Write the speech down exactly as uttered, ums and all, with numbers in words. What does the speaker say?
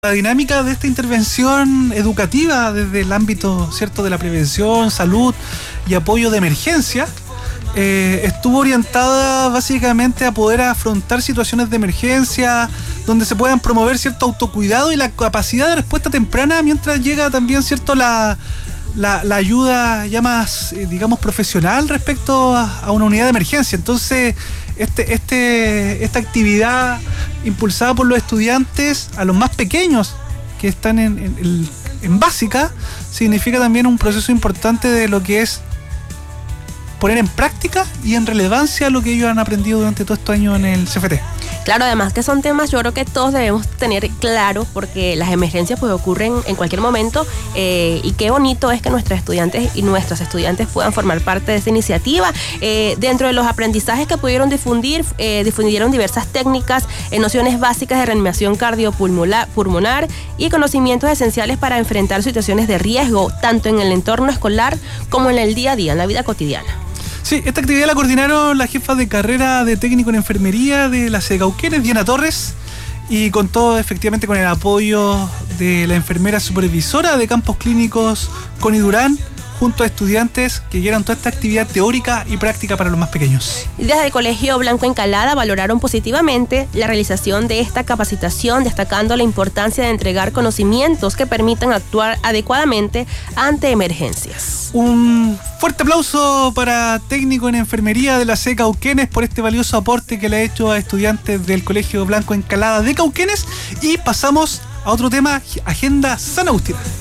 La dinámica de esta intervención educativa desde el ámbito, ¿cierto?, de la prevención, salud y apoyo de emergencia eh, estuvo orientada básicamente a poder afrontar situaciones de emergencia donde se puedan promover cierto autocuidado y la capacidad de respuesta temprana mientras llega también, ¿cierto?, la, la, la ayuda ya más, eh, digamos, profesional respecto a, a una unidad de emergencia. Entonces, este, este, esta actividad impulsada por los estudiantes a los más pequeños que están en, en, en básica, significa también un proceso importante de lo que es poner en práctica y en relevancia lo que ellos han aprendido durante todos estos años en el C F T. Claro, además que son temas yo creo que todos debemos tener claro, porque las emergencias pues ocurren en cualquier momento, eh, y qué bonito es que nuestros estudiantes y nuestros estudiantes puedan formar parte de esta iniciativa. Eh, dentro de los aprendizajes que pudieron difundir, eh, difundieron diversas técnicas, eh, nociones básicas de reanimación cardiopulmonar y conocimientos esenciales para enfrentar situaciones de riesgo, tanto en el entorno escolar como en el día a día, en la vida cotidiana. Sí, esta actividad la coordinaron la jefa de carrera de técnico en enfermería de la sede Cauquenes, Diana Torres, y contó efectivamente con el apoyo de la enfermera supervisora de campos clínicos, Connie Durán, junto a estudiantes que llevan toda esta actividad teórica y práctica para los más pequeños. Desde el Colegio Blanco Encalada valoraron positivamente la realización de esta capacitación, destacando la importancia de entregar conocimientos que permitan actuar adecuadamente ante emergencias. Un fuerte aplauso para técnico en enfermería de la sede Cauquenes por este valioso aporte que le ha hecho a estudiantes del Colegio Blanco Encalada de Cauquenes. Y pasamos a otro tema, Agenda San Agustín.